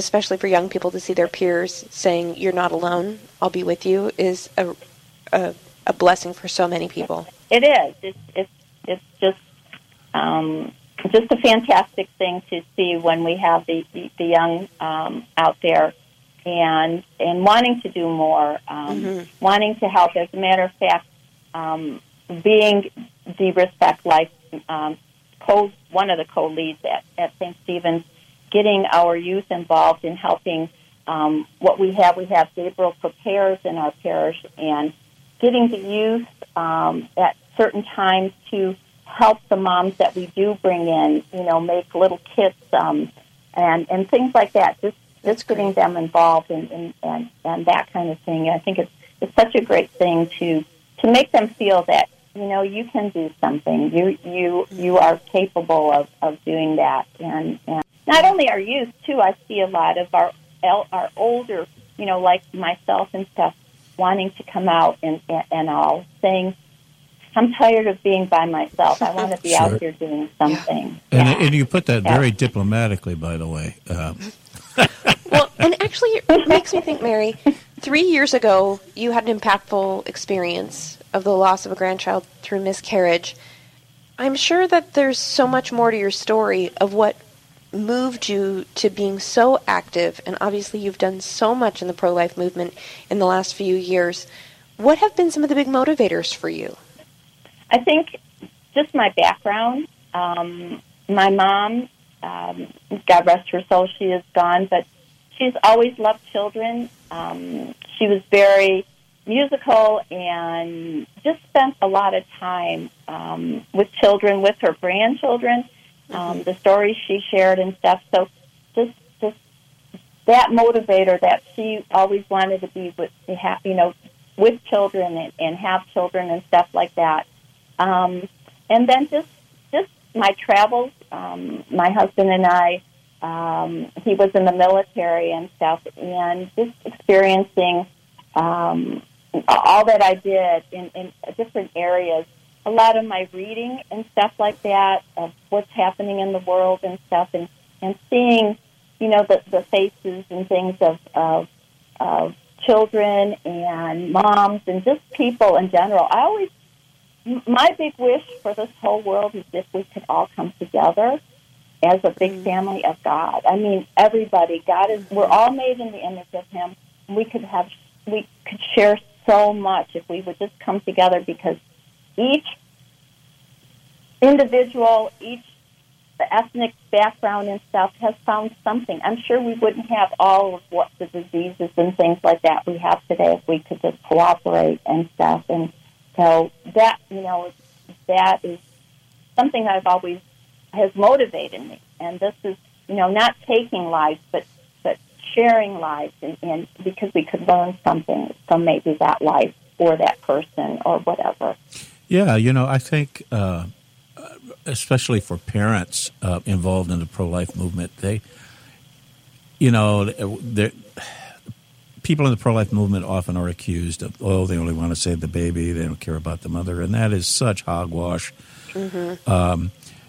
especially for young people to see their peers saying, "You're not alone, I'll be with you," is a blessing for so many people. It is. It's just a fantastic thing to see when we have the young out there and wanting to do more, wanting to help. As a matter of fact, being the Respect Life one of the co-leads at St. Stephen's, getting our youth involved in helping what we have. We have Gabriel Prepares in our parish, and getting the youth at certain times to help the moms that we do bring in, make little kits and things like that. Just getting them involved and that kind of thing. I think it's such a great thing to make them feel that you can do something. You are capable of doing that, and not only our youth too. I see a lot of our older, like myself and stuff, wanting to come out and all saying, "I'm tired of being by myself. I want to be out here doing something." Yeah. And you put that very diplomatically, by the way. Well, and actually, it makes me think, Mary, 3 years ago, you had an impactful experience of the loss of a grandchild through miscarriage. I'm sure that there's so much more to your story of what moved you to being so active, and obviously you've done so much in the pro-life movement in the last few years. What have been some of the big motivators for you? I think just my background. My mom, God rest her soul, she is gone, but she's always loved children. She was very musical and just spent a lot of time with children, with her grandchildren, the stories she shared and stuff. So just that motivator that she always wanted to be with children and have children and stuff like that. And then just my travels. My husband and I, he was in the military and stuff, and just experiencing all that I did in different areas. A lot of my reading and stuff like that of what's happening in the world and stuff, and seeing, the faces and things of children and moms and just people in general. My big wish for this whole world is if we could all come together as a big family of God. I mean, everybody. We're all made in the image of Him. We could share so much if we would just come together, because each individual, each ethnic background and stuff has found something. I'm sure we wouldn't have all of what the diseases and things like that we have today if we could just cooperate and stuff. And so that, that is something I've always has motivated me. And this is, not taking lives, but sharing lives, and because we could learn something from maybe that life or that person or whatever. Yeah, I think, especially for parents involved in the pro-life movement, people in the pro-life movement often are accused of, they only want to save the baby, they don't care about the mother, and that is such hogwash. Mm-hmm.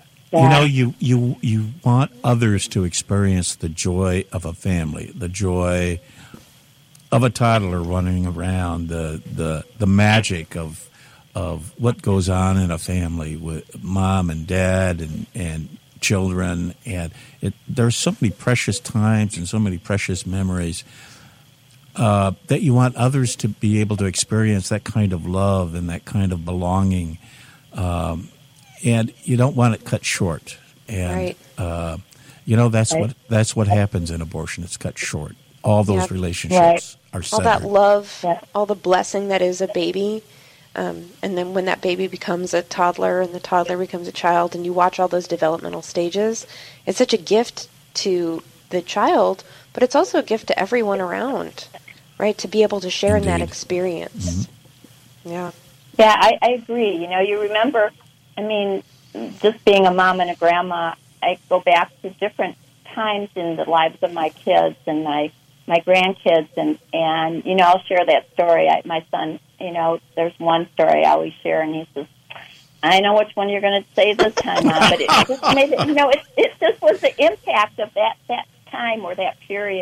You want others to experience the joy of a family, the joy of a toddler running around, the magic of what goes on in a family with mom and dad and children, and there's so many precious times and so many precious memories that you want others to be able to experience that kind of love and that kind of belonging, and you don't want it cut short. And right. That's what happens in abortion. It's cut short. All those relationships are severed. All that love, all the blessing that is a baby. And then when that baby becomes a toddler and the toddler becomes a child, and you watch all those developmental stages, it's such a gift to the child, but it's also a gift to everyone around, right, to be able to share in that experience. Mm-hmm. Yeah. Yeah, I agree. You remember, just being a mom and a grandma, I go back to different times in the lives of my kids and my grandkids, and I'll share that story. My son, there's one story I always share, and he says, "I know which one you're going to say this time, Mom," but it just made it, it just was the impact of that time or that period.